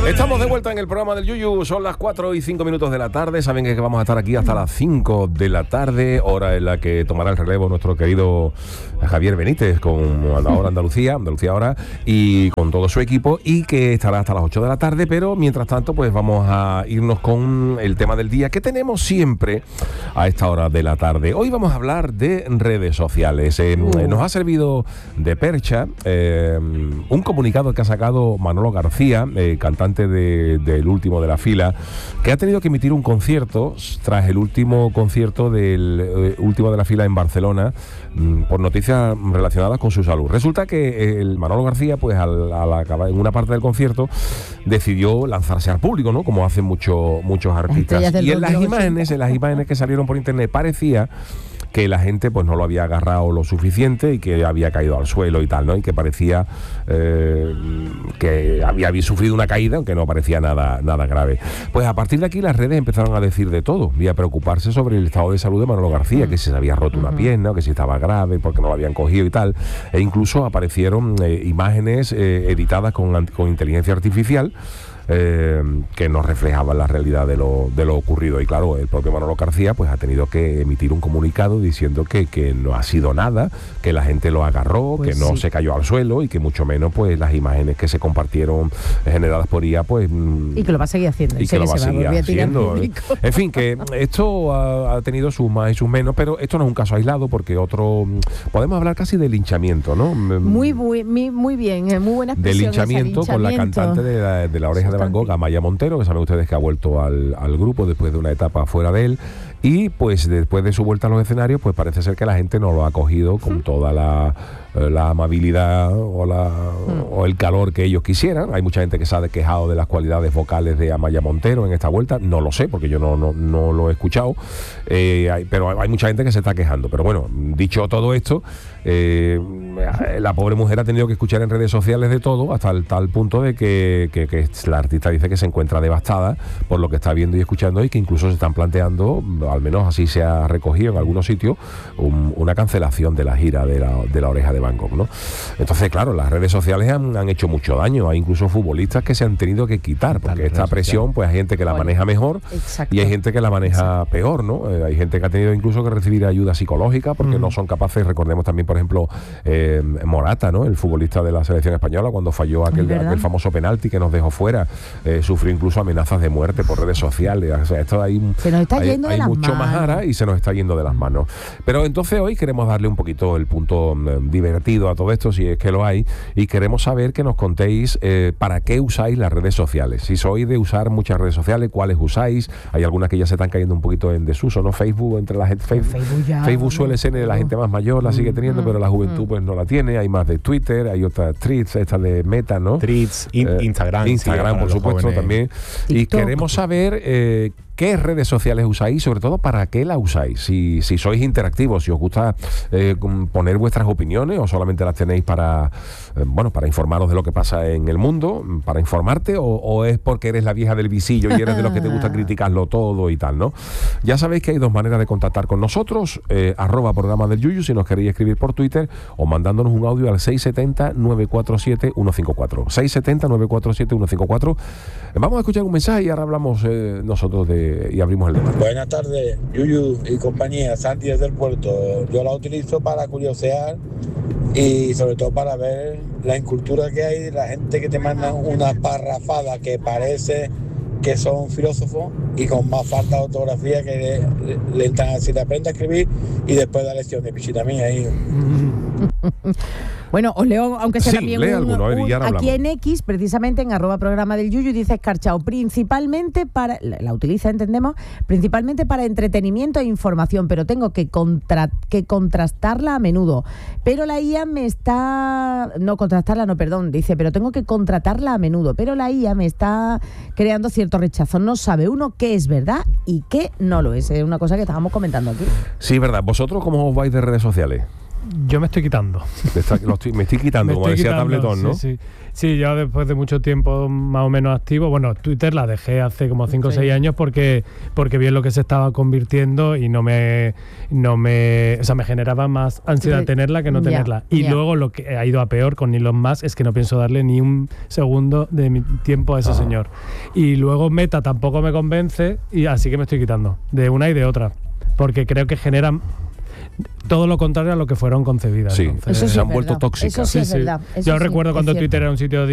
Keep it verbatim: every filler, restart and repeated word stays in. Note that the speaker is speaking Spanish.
Estamos de vuelta en el programa del Yuyu. Son las cuatro y cinco minutos de la tarde. Saben que vamos a estar aquí hasta las cinco de la tarde, hora en la que tomará el relevo nuestro querido Javier Benítez con la hora Andalucía, Andalucía Hora, y con todo su equipo, y que estará hasta las ocho de la tarde. Pero mientras tanto, pues vamos a irnos con el tema del día que tenemos siempre a esta hora de la tarde. Hoy vamos a hablar de redes sociales. Eh, uh. Nos ha servido de percha eh, un comunicado que ha sacado Manolo García, eh, cantante del de, último de la fila, que ha tenido que emitir un concierto tras el último concierto del eh, último de la fila en Barcelona, mm, por noticias relacionadas con su salud. Resulta que el Manolo García, pues al, al acabar en una parte del concierto, decidió lanzarse al público, ¿no? Como hacen muchos muchos artistas. Y en las imágenes, en las imágenes que salieron por internet, parecía que la gente pues no lo había agarrado lo suficiente y que había caído al suelo y tal, ¿no? Y que parecía eh, que había, había sufrido una caída, aunque no parecía nada, nada grave. Pues a partir de aquí las redes empezaron a decir de todo y a preocuparse sobre el estado de salud de Manolo García, mm. que si se había roto uh-huh. una pierna, o que si estaba grave, porque no lo habían cogido y tal. E incluso aparecieron eh, imágenes eh, editadas con, con inteligencia artificial, Eh, que nos reflejaban la realidad de lo, de lo ocurrido. Y claro, el propio Manolo García pues ha tenido que emitir un comunicado diciendo que, que no ha sido nada, que la gente lo agarró, pues que no sí. se cayó al suelo, y que mucho menos pues las imágenes que se compartieron generadas por I A pues y que lo va a seguir haciendo y que lo va a seguir haciendo. En fin, que esto ha, ha tenido sus más y sus menos, pero esto no es un caso aislado, porque otro podemos hablar casi de linchamiento, ¿no? Muy muy, muy bien, muy buena expresión. De linchamiento, linchamiento con la cantante de la, de la Oreja de Van Gogh, Amaya Montero, que saben ustedes que ha vuelto al, al grupo después de una etapa fuera de él. Y pues después de su vuelta a los escenarios, pues parece ser que la gente no lo ha acogido con ¿Mm? toda la, la amabilidad o, la, ¿Mm? o el calor que ellos quisieran. Hay mucha gente que se ha quejado de las cualidades vocales de Amaya Montero en esta vuelta. No lo sé, porque yo no, no, no lo he escuchado. Eh, hay, pero hay mucha gente que se está quejando. Pero bueno, dicho todo esto, eh, la pobre mujer ha tenido que escuchar en redes sociales de todo, hasta el tal punto de que, que, que la artista dice que se encuentra devastada por lo que está viendo y escuchando, y que incluso se están planteando, al menos así se ha recogido en algunos sitios, un, una cancelación de la gira de la, de la Oreja de Van Gogh, ¿no? Entonces, claro, las redes sociales han, han hecho mucho daño. Hay incluso futbolistas que se han tenido que quitar, porque esta presión, pues hay gente que la maneja mejor. Exacto. Y hay gente que la maneja Exacto. peor, ¿no? Eh, hay gente que ha tenido incluso que recibir ayuda psicológica porque mm. no son capaces. Recordemos también, por ejemplo, eh, Morata, ¿no? El futbolista de la selección española, cuando falló aquel, aquel famoso penalti que nos dejó fuera, eh, sufrió incluso amenazas de muerte por redes sociales. O sea, esto hay, se nos está hay, yendo hay de las mucho manos. majara y se nos está yendo de las manos. Pero entonces hoy queremos darle un poquito el punto eh, divertido a todo esto, si es que lo hay, y queremos saber que nos contéis eh, para qué usáis las redes sociales. Si sois de usar muchas redes sociales, ¿cuáles usáis? Hay algunas que ya se están cayendo un poquito en desuso, ¿no? Facebook, entre la gente, Facebook, Facebook, ya, Facebook suele ser de la gente más mayor, la sigue teniendo, mm, pero la juventud mm. pues no la tiene. Hay más de Twitter, hay otras Threads, estas de Meta, ¿no? Threads, in, eh, Instagram. Instagram, sí, por supuesto, jóvenes. También. TikTok. Y queremos saber eh, qué redes sociales usáis y sobre todo para qué la usáis. Si, si sois interactivos, si os gusta eh, poner vuestras opiniones o solamente las tenéis para, eh, bueno, para informaros de lo que pasa en el mundo, para informarte, o, o es porque eres la vieja del visillo y eres de los que te gusta criticarlo todo y tal, ¿no? Ya sabéis que hay dos maneras de contactar con nosotros, eh, arroba programa del Yuyu, si nos queréis escribir por Twitter, o mandándonos un audio al seis siete cero, nueve cuatro siete, uno cinco cuatro. seis siete cero, nueve cuatro siete, uno cinco cuatro. Vamos a escuchar un mensaje y ahora hablamos eh, nosotros de, y abrimos el debate. Buenas tardes, Yuyu y compañía, Santi desde el puerto. Yo la utilizo para curiosear y sobre todo para ver la incultura que hay, la gente que te manda una parrafada que parece que son filósofos y con más falta de ortografía que le, le entran a decir aprende a escribir y después da lección de pichita mía ahí. Bueno, os leo, aunque sea sí, también un, alguno, un, un, aquí en X, precisamente en arroba programa del Yuyu, dice escarchado, principalmente para, la, la utiliza, entendemos, principalmente para entretenimiento e información, pero tengo que, contra, que contrastarla a menudo. Pero la I A me está... No, contrastarla no, perdón, dice, pero tengo que contratarla a menudo, pero la I A me está creando cierto rechazo. No sabe uno qué es verdad y qué no lo es. Es una cosa que estábamos comentando aquí. Sí, verdad. ¿Vosotros cómo os vais de redes sociales? Yo me estoy quitando. Me, está, lo estoy, me estoy quitando, Me como estoy decía quitando, Tabletón, ¿no? Sí, sí. Sí, yo después de mucho tiempo más o menos activo, bueno, Twitter la dejé hace como cinco o Sí. seis años porque porque vi en lo que se estaba convirtiendo y no me no me, o sea, me generaba más ansiedad Sí. tenerla que no Ya, tenerla. Y ya. luego lo que ha ido a peor con Elon Musk es que no pienso darle ni un segundo de mi tiempo a ese Ah. señor. Y luego Meta tampoco me convence y así que me estoy quitando de una y de otra, porque creo que generan todo lo contrario a lo que fueron concebidas. Sí. Entonces, Eso sí se es han vuelto verdad. tóxicas. Eso sí, es Sí, sí. verdad. Eso Yo sí, recuerdo es cuando cierto. Twitter era un sitio